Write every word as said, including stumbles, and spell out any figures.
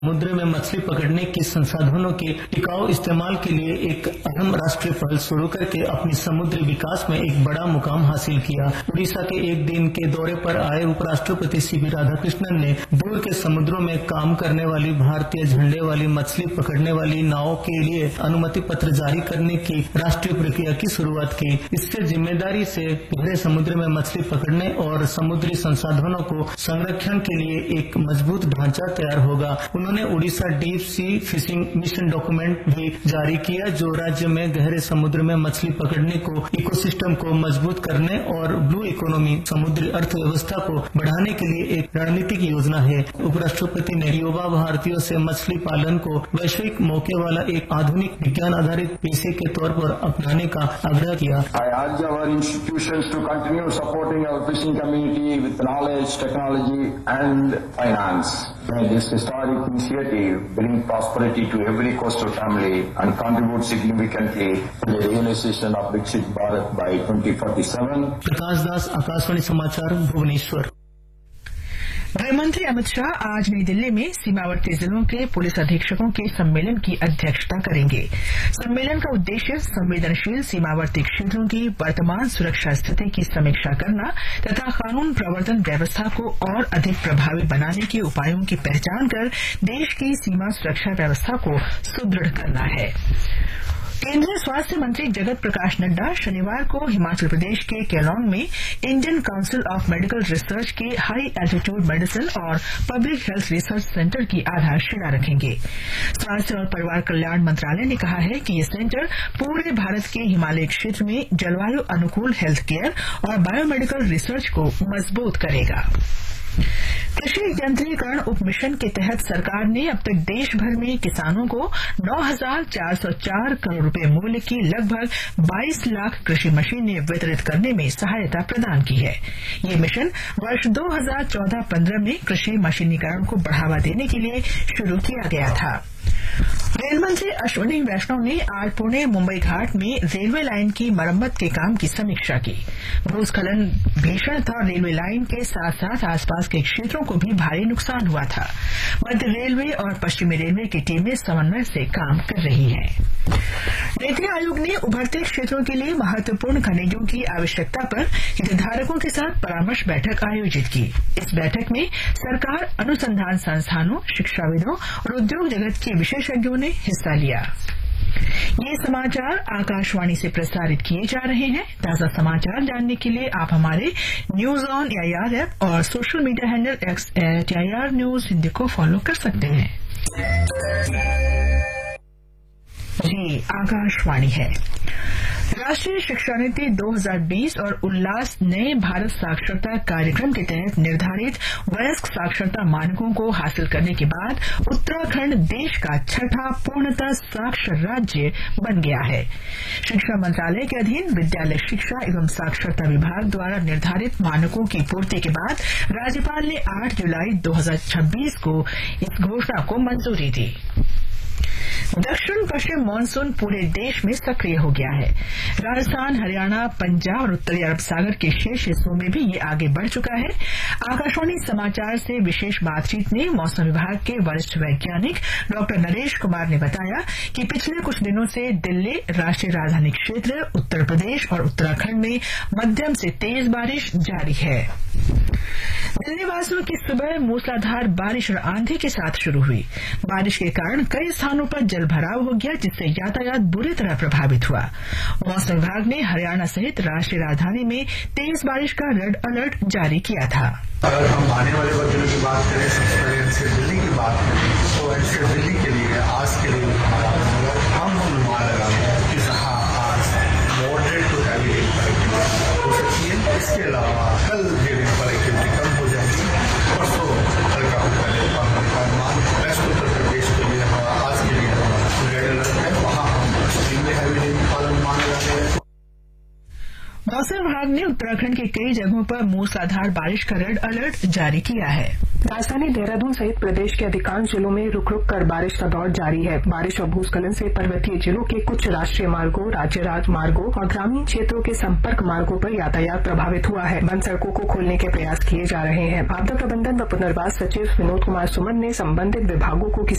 समुद्र में मछली पकड़ने की संसाधनों के टिकाऊ इस्तेमाल के लिए एक अहम राष्ट्रीय पहल शुरू करके अपनी समुद्री विकास में एक बड़ा मुकाम हासिल किया। उड़ीसा के एक दिन के दौरे पर आए उपराष्ट्रपति सी वी राधाकृष्णन ने दूर के समुद्रों में काम करने वाली भारतीय झंडे वाली मछली पकड़ने वाली नावों के लिए अनुमति पत्र जारी करने की राष्ट्रीय प्रक्रिया की शुरुआत की। इससे जिम्मेदारी से गहरे समुद्र में मछली पकड़ने और समुद्री संसाधनों को संरक्षण के लिए एक मजबूत ढांचा तैयार होगा। उन्होंने Orissa deep sea fishing mission document भी जारी किया, जो राज्य में गहरे समुद्र में मछली पकड़ने को इकोसिस्टम को मजबूत करने और ब्लू इकोनॉमी समुद्री अर्थव्यवस्था को बढ़ाने के लिए एक रणनीतिक योजना है। उपराष्ट्रपति ने युवा भारतीयों से मछली पालन को वैश्विक मौके वाला एक आधुनिक विज्ञान आधारित पेशे के तौर पर अपनाने का आग्रह किया। I urge our institutions to continue supporting our fishing community with knowledge, technology and finance. May this historic initiative bring prosperity to every coastal family and contribute significantly to the realization of Viksit Bharat by twenty forty-seven. प्रकाश दास, आकाशवाणी समाचार, भुवनेश्वर। गृहमंत्री अमित शाह आज नई दिल्ली में सीमावर्ती जिलों के police अधीक्षकों के सम्मेलन की अध्यक्षता करेंगे। सम्मेलन का उद्देश्य संवेदनशील सीमावर्ती क्षेत्रों की वर्तमान सुरक्षा स्थिति की समीक्षा करना तथा कानून प्रवर्तन व्यवस्था को और अधिक प्रभावी बनाने के उपायों की पहचान कर देश की सीमा सुरक्षा व्यवस्था को सुदृढ़ करना है। केंद्रीय स्वास्थ्य मंत्री जगत प्रकाश नड्डा शनिवार को हिमाचल प्रदेश के केलांग में Indian council of medical research के हाई एल्टीट्यूड मेडिसिन और पब्लिक हेल्थ रिसर्च सेंटर की आधारशिला रखेंगे। स्वास्थ्य और परिवार कल्याण मंत्रालय ने कहा है कि ये सेंटर पूरे भारत के हिमालयी क्षेत्र में जलवायु अनुकूल हेल्थ केयर और बायोमेडिकल रिसर्च को मजबूत करेगा। कृषि यंत्रीकरण उपमिशन के तहत सरकार ने अब तक देश भर में किसानों को नौ हजार चार सौ चार करोड़ रुपए मूल्य की लगभग बाईस लाख कृषि मशीनें वितरित करने में सहायता प्रदान की है। ये मिशन वर्ष दो हजार चौदह पंद्रह में कृषि मशीनीकरण को बढ़ावा देने के लिए शुरू किया गया था। रेल मंत्री अश्विनी वैष्णव ने आज पुणे मुंबई घाट में रेलवे लाइन की मरम्मत के काम की समीक्षा की। भूस्खलन भीषण था। रेलवे लाइन के साथ साथ आसपास के क्षेत्रों को भी भारी नुकसान हुआ था। मध्य रेलवे और पश्चिमी रेलवे की टीमें समन्वय से काम कर रही हैं। नीति आयोग ने उभरते क्षेत्रों के लिए महत्वपूर्ण खनिजों की आवश्यकता पर हितधारकों के साथ परामर्श बैठक आयोजित की। इस बैठक में सरकार, अनुसंधान संस्थानों, शिक्षाविदों और उद्योग जगत के विशेषज्ञों ने हिस्सा लिया। ये समाचार आकाशवाणी से प्रसारित किए जा रहे हैं। ताजा समाचार जानने के लिए आप हमारे न्यूज ऑन एआईआर ऐप और social media handle x eight AIR news Hindi को फॉलो कर सकते हैं। जी आकाशवाणी है। राष्ट्रीय शिक्षा नीति दो हजार बीस और उल्लास नए भारत साक्षरता कार्यक्रम के तहत निर्धारित वयस्क साक्षरता मानकों को हासिल करने के बाद उत्तराखंड देश का छठा पूर्णतः साक्षर राज्य बन गया है। शिक्षा मंत्रालय के अधीन विद्यालय शिक्षा एवं साक्षरता विभाग द्वारा निर्धारित मानकों की पूर्ति के बाद राज्यपाल ने आठ जुलाई दो हजार छब्बीस को इस घोषणा को मंजूरी दी। दक्षिण पश्चिम मानसून पूरे देश में सक्रिय हो गया है। राजस्थान, हरियाणा, पंजाब और उत्तरी अरब सागर के शेष हिस्सों में भी ये आगे बढ़ चुका है। आकाशवाणी समाचार से विशेष बातचीत में मौसम विभाग के वरिष्ठ वैज्ञानिक डॉक्टर नरेश कुमार ने बताया कि पिछले कुछ दिनों से दिल्ली, राष्ट्रीय राजधानी क्षेत्र, उत्तर प्रदेश और उत्तराखंड में मध्यम से तेज बारिश जारी है। दिल्ली वासियों की सुबह मूसलाधार बारिश और आंधी के साथ शुरू हुई। बारिश के कारण कई स्थानों पर जल भराव हो गया, जिससे यातायात बुरी तरह प्रभावित हुआ। मौसम विभाग ने हरियाणा सहित राष्ट्रीय राजधानी में तेज बारिश का रेड अलर्ट जारी किया था। अगर हम आने वाले दिनों की बात करें, सबसे पहले इनसे दिल्ली की बात करें तो इससे दिल्ली के लिए आज के लिए हमारा हम अनुमान लगा कि जहां आज मॉडरेट टू हैवी रेन हो सकती है। इसके अलावा कल जो रेन पर एक्टिविटी कम हो जाएगी। परसों हल्का होगा अनुमान वेस्ट उत्तर प्रदेश के लिए आज के लिए रेड अलर्ट है, वहां हम एक्सट्रीमली हैवी रेन का अनुमान लगा रहे हैं। मौसम विभाग ने उत्तराखंड के कई जगहों पर मूसलाधार बारिश का रेड अलर्ट जारी किया है। राजधानी देहरादून सहित प्रदेश के अधिकांश जिलों में रुक रुक कर बारिश का दौर जारी है। बारिश और भूस्खलन से पर्वतीय जिलों के कुछ राष्ट्रीय मार्गों, राज्य राजमार्गों और ग्रामीण क्षेत्रों के संपर्क मार्गों पर यातायात प्रभावित हुआ है। बंद सड़कों को खोलने के प्रयास किए जा रहे हैं। आपदा प्रबंधन व पुनर्वास सचिव विनोद कुमार सुमन ने संबंधित विभागों को